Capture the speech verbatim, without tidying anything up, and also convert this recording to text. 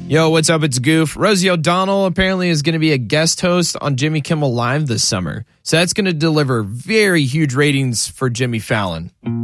Yo, what's up? It's Goof. Rosie O'Donnell apparently is going to be a guest host on Jimmy Kimmel Live this summer. So that's going to deliver very huge ratings for Jimmy Fallon.